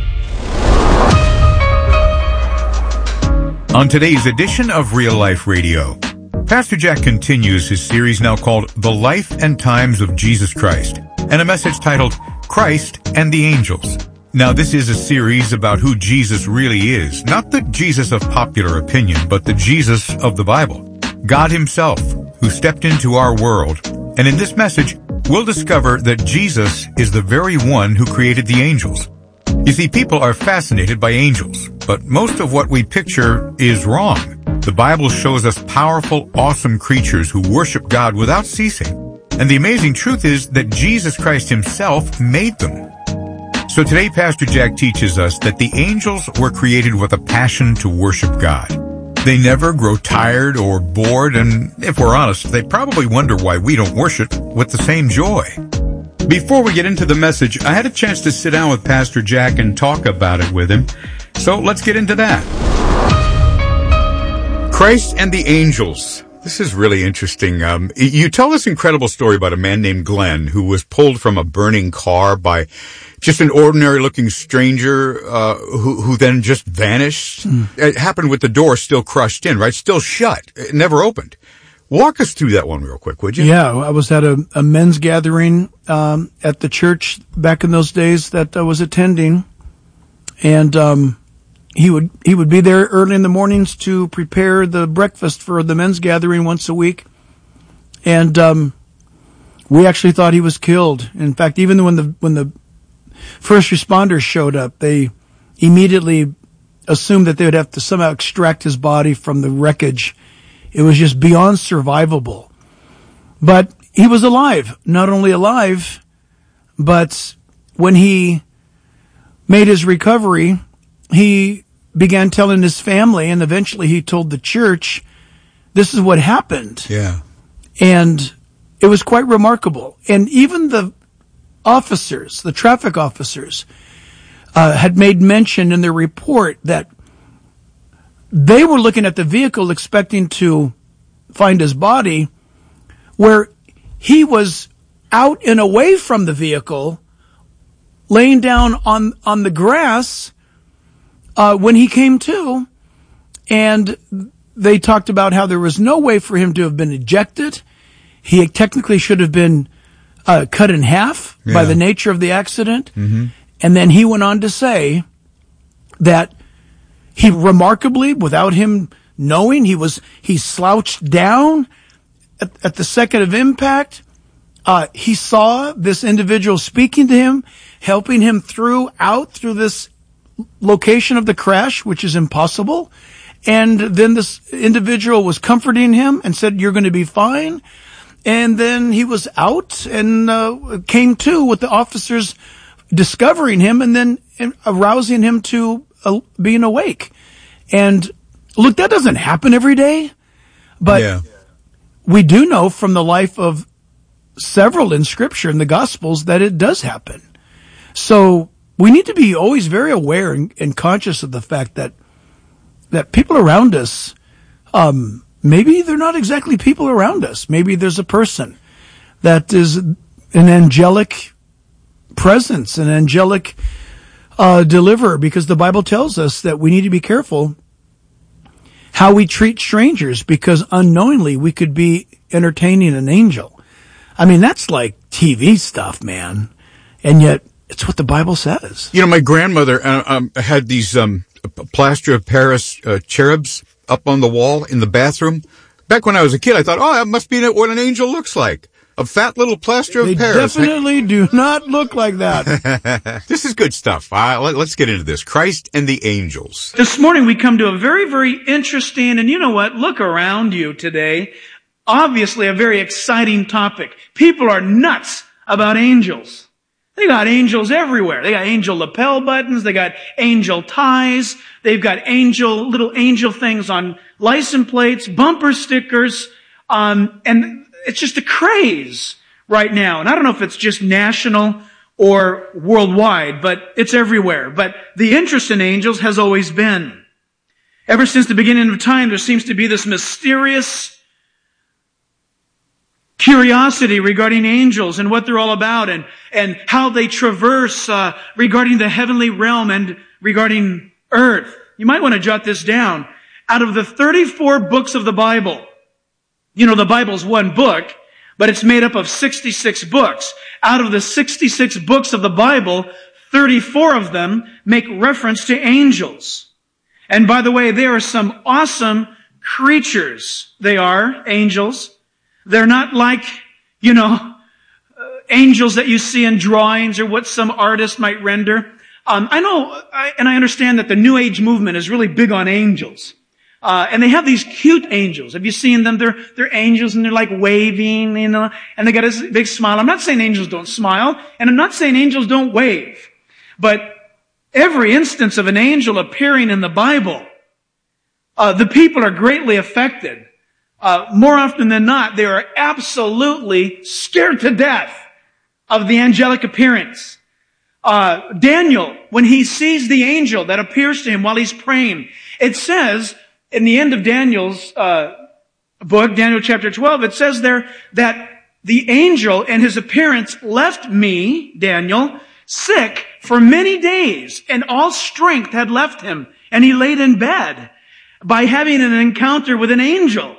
On today's edition of Real Life Radio, Pastor Jack continues his series now called The Life and Times of Jesus Christ, and a message titled Christ and the Angels. Now, this is a series about who Jesus really is, not the Jesus of popular opinion, but the Jesus of the Bible, God himself, who stepped into our world. And in this message, we'll discover that Jesus is the very one who created the angels. You see, people are fascinated by angels, but most of what we picture is wrong. The Bible shows us powerful, awesome creatures who worship God without ceasing. And the amazing truth is that Jesus Christ himself made them. So today, Pastor Jack teaches us that the angels were created with a passion to worship God. They never grow tired or bored, and if we're honest, they probably wonder why we don't worship with the same joy. Before we get into the message, I had a chance to sit down with Pastor Jack and talk about it with him. So let's get into that. Christ and the Angels. This is really interesting. Um, you tell this incredible story about a man named Glenn who was pulled from a burning car by just an ordinary-looking stranger uh, who, who then just vanished. Mm. It happened with the door still crushed in, right? Still shut. It never opened. Walk us through that one real quick, would you? Yeah, I was at a, a men's gathering um, at the church back in those days that I was attending, and um, he would he would be there early in the mornings to prepare the breakfast for the men's gathering once a week, and um, we actually thought he was killed. In fact, even when the when the first responders showed up, they immediately assumed that they would have to somehow extract his body from the wreckage. It was just beyond survivable. But he was alive. Not only alive, but when he made his recovery, he began telling his family, and eventually he told the church, this is what happened. Yeah. And it was quite remarkable. And even the officers, the traffic officers, uh, had made mention in their report that they were looking at the vehicle expecting to find his body, where he was out and away from the vehicle, laying down on, on the grass, uh, when he came to. And they talked about how there was no way for him to have been ejected. He technically should have been uh, cut in half yeah. by the nature of the accident. Mm-hmm. And then he went on to say that he remarkably, without him knowing, he was, he slouched down at, at the second of impact. Uh, he saw this individual speaking to him, helping him through, out through this location of the crash, which is impossible. And then this individual was comforting him and said, you're going to be fine. And then he was out and uh, came to with the officers discovering him and then arousing him to uh, being awake. And look, that doesn't happen every day, but yeah. we do know from the life of several in Scripture in the Gospels that it does happen. So we need to be always very aware and, and conscious of the fact that that people around us, um, maybe they're not exactly people around us. Maybe there's a person that is an angelic presence, an angelic uh, deliverer, because the Bible tells us that we need to be careful how we treat strangers, because unknowingly we could be entertaining an angel. I mean, that's like T V stuff, man. And yet it's what the Bible says. You know, my grandmother uh, um, had these um, plaster of Paris uh, cherubs up on the wall in the bathroom. Back when I was a kid, I thought, oh, that must be what an angel looks like. A fat little plaster of They Paris. definitely do not look like that. This is good stuff. Uh, let, let's get into this. Christ and the angels. This morning we come to a very, very interesting, and you know what? Look around you today. Obviously a very exciting topic. People are nuts about angels. They got angels everywhere. They got angel lapel buttons. They got angel ties. They've got angel, little angel things on license plates, bumper stickers, um, and it's just a craze right now. And I don't know if it's just national or worldwide, but it's everywhere. But the interest in angels has always been. Ever since the beginning of time, there seems to be this mysterious curiosity regarding angels and what they're all about and, and how they traverse uh, regarding the heavenly realm and regarding earth. You might want to jot this down. Out of the thirty-four books of the Bible, you know, the Bible's one book, but it's made up of sixty-six books. Out of the sixty-six books of the Bible, thirty-four of them make reference to angels. And by the way, they are some awesome creatures. They are angels. They're not like, you know, uh, angels that you see in drawings or what some artist might render. Um, I know, I, and I understand that the New Age movement is really big on angels. Uh, and they have these cute angels. Have you seen them? They're, they're angels and they're like waving, you know, and they got a big smile. I'm not saying angels don't smile, and I'm not saying angels don't wave. But every instance of an angel appearing in the Bible, uh, the people are greatly affected. Uh, more often than not, they are absolutely scared to death of the angelic appearance. Uh, Daniel, when he sees the angel that appears to him while he's praying, it says, in the end of Daniel's uh, book, Daniel chapter twelve, it says there that the angel and his appearance left me, Daniel, sick for many days, and all strength had left him, and he laid in bed by having an encounter with an angel.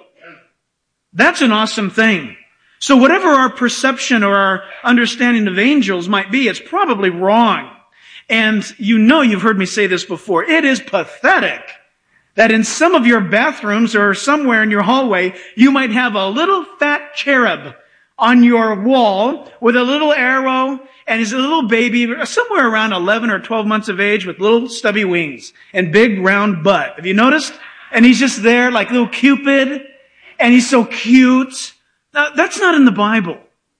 That's an awesome thing. So whatever our perception or our understanding of angels might be, it's probably wrong. And you know you've heard me say this before. It is pathetic that in some of your bathrooms or somewhere in your hallway, you might have a little fat cherub on your wall with a little arrow, and he's a little baby, somewhere around eleven or twelve months of age with little stubby wings and big round butt. Have you noticed? And he's just there like little Cupid, and he's so cute. Now, that's not in the Bible.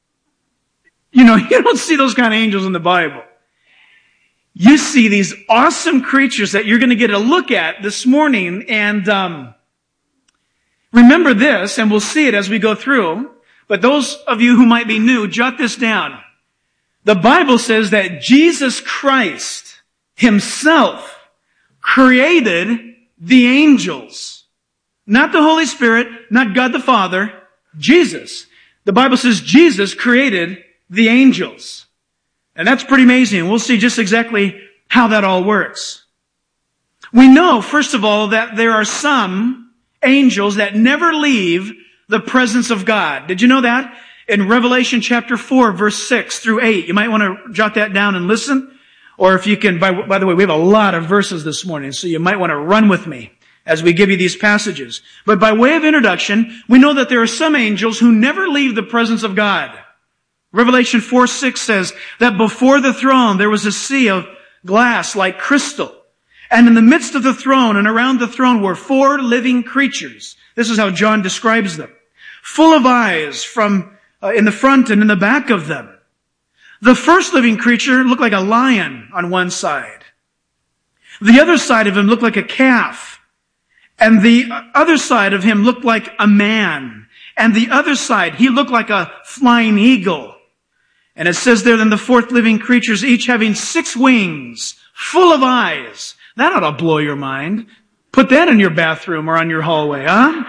You know, you don't see those kind of angels in the Bible. You see these awesome creatures that you're going to get a look at this morning. And um, remember this, and we'll see it as we go through. But those of you who might be new, jot this down. The Bible says that Jesus Christ himself created the angels. Not the Holy Spirit, not God the Father, Jesus. The Bible says Jesus created the angels. And that's pretty amazing. We'll see just exactly how that all works. We know, first of all, that there are some angels that never leave the presence of God. Did you know that? In Revelation chapter four, verse six through eight. You might want to jot that down and listen. Or if you can, by, by the way, we have a lot of verses this morning, so you might want to run with me as we give you these passages. But by way of introduction, we know that there are some angels who never leave the presence of God. Revelation four six says that before the throne there was a sea of glass like crystal. And in the midst of the throne and around the throne were four living creatures. This is how John describes them. Full of eyes from uh, in the front and in the back of them. The first living creature looked like a lion on one side. The other side of him looked like a calf. And the other side of him looked like a man. And the other side, he looked like a flying eagle. And it says there, then the fourth living creatures, each having six wings, full of eyes. That ought to blow your mind. Put that in your bathroom or on your hallway,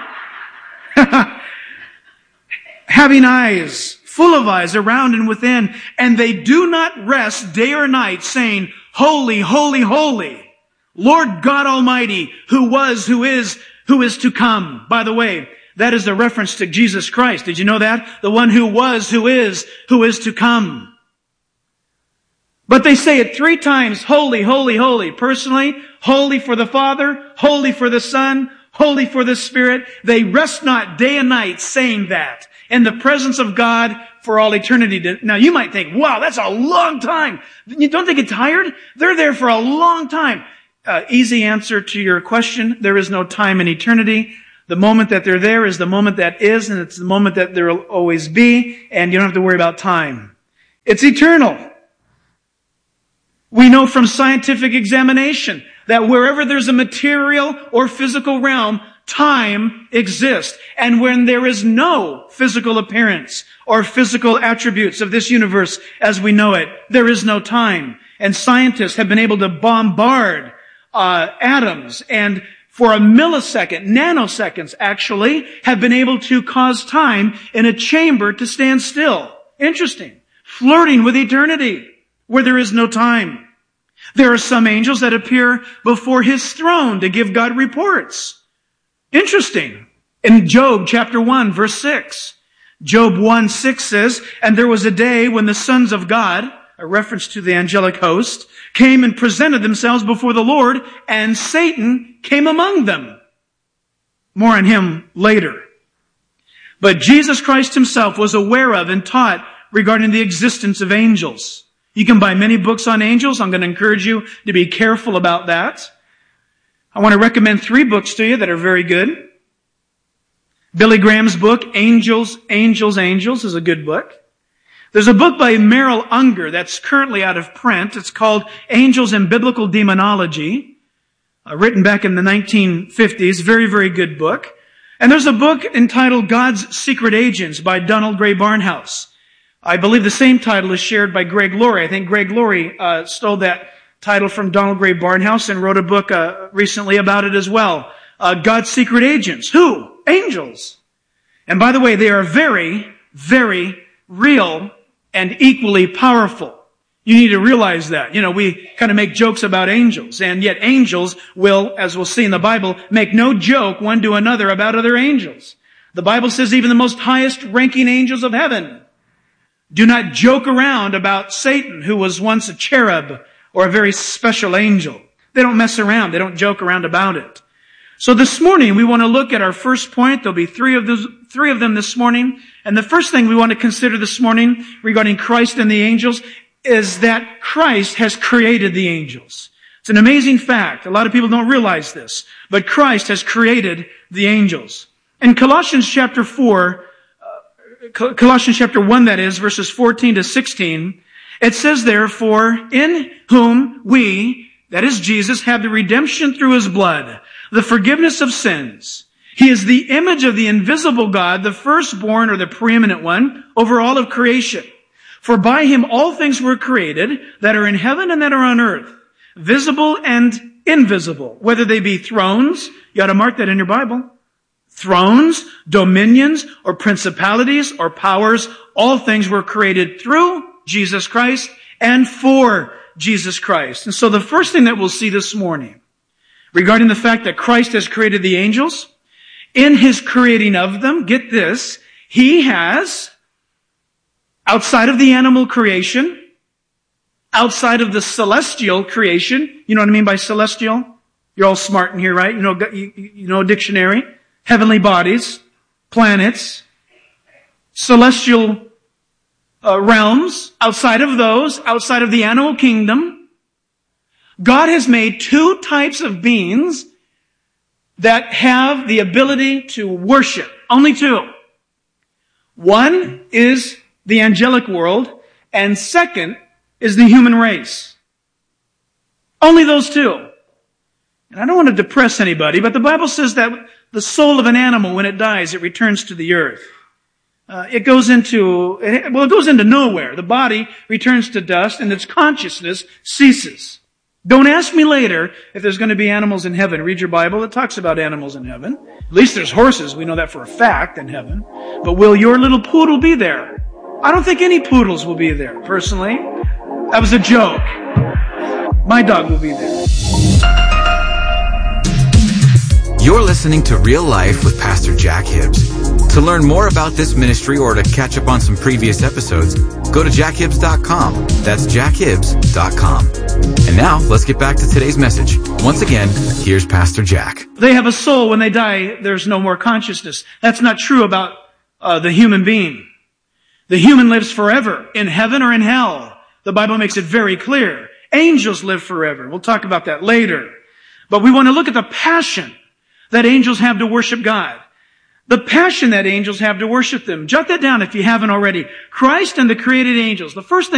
huh? Having eyes, full of eyes around and within. And they do not rest day or night, saying, Holy, holy, holy, Lord God Almighty, who was, who is, who is to come. By the way, that is a reference to Jesus Christ. Did you know that? The one who was, who is, who is to come. But they say it three times, holy, holy, holy. Personally, holy for the Father, holy for the Son, holy for the Spirit. They rest not day and night saying that in the presence of God for all eternity. To, now you might think, wow, that's a long time. You don't they get tired? They're there for a long time. Uh, easy answer to your question. There is no time in eternity. The moment that they're there is the moment that is, and it's the moment that there will always be, and you don't have to worry about time. It's eternal. We know from scientific examination that wherever there's a material or physical realm, time exists. And when there is no physical appearance or physical attributes of this universe as we know it, there is no time. And scientists have been able to bombard uh, atoms and for a millisecond, nanoseconds actually, have been able to cause time in a chamber to stand still. Interesting. Flirting with eternity where there is no time. There are some angels that appear before his throne to give God reports. Interesting. In Job chapter one, verse six, Job one six says, "And there was a day when the sons of God," a reference to the angelic host, "came and presented themselves before the Lord, and Satan came among them." More on him later. But Jesus Christ himself was aware of and taught regarding the existence of angels. You can buy many books on angels. I'm going to encourage you to be careful about that. I want to recommend three books to you that are very good. Billy Graham's book, Angels, Angels, Angels, is a good book. There's a book by Merrill Unger that's currently out of print. It's called Angels and Biblical Demonology, uh, written back in the nineteen fifties. Very, very good book. And there's a book entitled God's Secret Agents by Donald Gray Barnhouse. I believe the same title is shared by Greg Laurie. I think Greg Laurie uh, stole that title from Donald Gray Barnhouse and wrote a book uh, recently about it as well. Uh, God's Secret Agents. Who? Angels. And by the way, they are very, very real and equally powerful. You need to realize that. You know, we kind of make jokes about angels, and yet angels will, as we'll see in the Bible, make no joke one to another about other angels. The Bible says even the most highest ranking angels of heaven do not joke around about Satan, who was once a cherub or a very special angel. They don't mess around. They don't joke around about it. So this morning, we want to look at our first point. There'll be three of those, three of them this morning. And the first thing we want to consider this morning regarding Christ and the angels is that Christ has created the angels. It's an amazing fact. A lot of people don't realize this, but Christ has created the angels. In Colossians chapter four, uh, Colossians chapter one, that is, verses fourteen to sixteen, it says there, "For in whom we," that is Jesus, "have the redemption through his blood, the forgiveness of sins. He is the image of the invisible God, the firstborn or the preeminent one over all of creation. For by him all things were created that are in heaven and that are on earth, visible and invisible, whether they be thrones," you ought to mark that in your Bible, "thrones, dominions, or principalities, or powers, all things were created through Jesus Christ and for Jesus Christ." And so the first thing that we'll see this morning regarding the fact that Christ has created the angels, in his creating of them, get this, he has, outside of the animal creation, outside of the celestial creation, you know what I mean by celestial? You're all smart in here, right? You know, you, you know dictionary. Heavenly bodies, planets, celestial uh, realms, outside of those, outside of the animal kingdom, God has made two types of beings that have the ability to worship. Only two. One is the angelic world, and second is the human race. Only those two. And I don't want to depress anybody, but the Bible says that the soul of an animal, when it dies, it returns to the earth. Uh, it goes into, well, it goes into nowhere. The body returns to dust, and its consciousness ceases. Don't ask me later if there's going to be animals in heaven. Read your Bible. It talks about animals in heaven. At least there's horses. We know that for a fact in heaven. But will your little poodle be there? I don't think any poodles will be there, personally. That was a joke. My dog will be there. You're listening to Real Life with Pastor Jack Hibbs. To learn more about this ministry or to catch up on some previous episodes, go to jack hibbs dot com. That's jack hibbs dot com. And now, let's get back to today's message. Once again, here's Pastor Jack. They have a soul. When they die, there's no more consciousness. That's not true about uh, the human being. The human lives forever, in heaven or in hell. The Bible makes it very clear. Angels live forever. We'll talk about that later. But we want to look at the passion that angels have to worship God. The passion that angels have to worship them. Jot that down if you haven't already. Christ and the created angels. The first thing